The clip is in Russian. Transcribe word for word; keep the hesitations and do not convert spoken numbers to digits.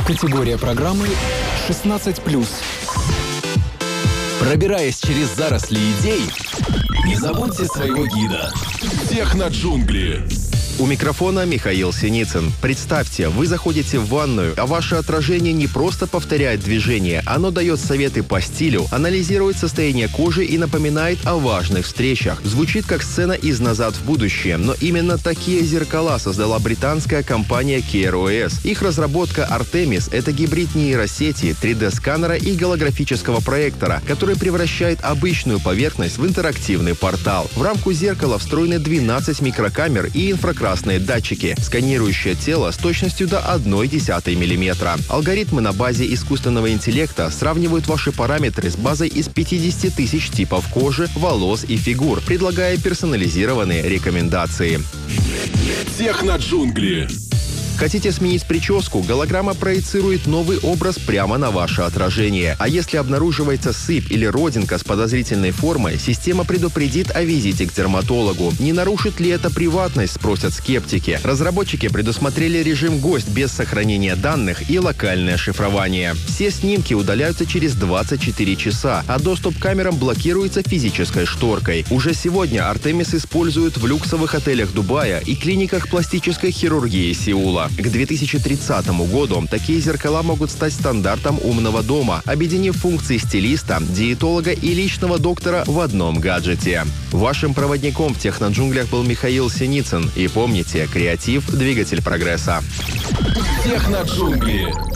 Категория программы шестнадцать плюс. Пробираясь через заросли идей, не забудьте своего гида. Техноджунгли. У микрофона Михаил Синицын. Представьте, вы заходите в ванную, а ваше отражение не просто повторяет движение, оно дает советы по стилю, анализирует состояние кожи и напоминает о важных встречах. Звучит как сцена из «Назад в будущее», но именно такие зеркала создала британская компания Keir о эс. Их разработка Artemis — это гибрид нейросети, три дэ-сканера и голографического проектора, который превращает обычную поверхность в интерактивный портал. В рамку зеркала встроены двенадцать микрокамер и инфракрасные красные датчики, сканирующие тело с точностью до одной десятой миллиметра. Алгоритмы на базе искусственного интеллекта сравнивают ваши параметры с базой из пятидесяти тысяч типов кожи, волос и фигур, предлагая персонализированные рекомендации. Техноджунгли. Хотите сменить прическу? Голограмма проецирует новый образ прямо на ваше отражение. А если обнаруживается сыпь или родинка с подозрительной формой, система предупредит о визите к дерматологу. Не нарушит ли это приватность, спросят скептики. Разработчики предусмотрели режим «Гость» без сохранения данных и локальное шифрование. Все снимки удаляются через двадцать четыре часа, а доступ к камерам блокируется физической шторкой. Уже сегодня Artemis используют в люксовых отелях Дубая и клиниках пластической хирургии Сеула. К две тысячи тридцатому году такие зеркала могут стать стандартом умного дома, объединив функции стилиста, диетолога и личного доктора в одном гаджете. Вашим проводником в техноджунглях был Михаил Синицын. И помните, креатив – двигатель прогресса. Техноджунгли.